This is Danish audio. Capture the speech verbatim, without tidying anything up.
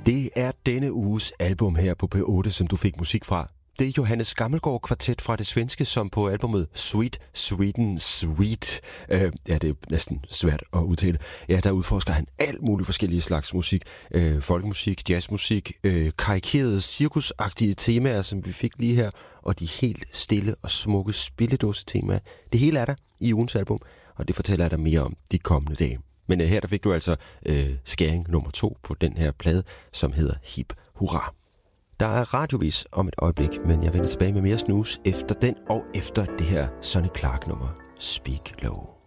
Det er denne uges album her på P otte, som du fik musik fra. Det er Johannes Gammelgaard Kvartet fra det svenske, som på albumet Sweet Sweden Sweet, øh, ja, det er næsten svært at udtale, ja, der udforsker han alt muligt forskellige slags musik. Øh, folkemusik, jazzmusik, øh, karikerede, cirkusagtige temaer, som vi fik lige her, og de helt stille og smukke spilledåse-temaer. Det hele er der i ugens album, og det fortæller jeg dig mere om de kommende dage. Men øh, her der fik du altså øh, skæring nummer to på den her plade, som hedder Hip Hurra. Der er radiovis om et øjeblik, men jeg vender tilbage med mere snus efter den og efter det her Sonny Clark nummer Speak Low.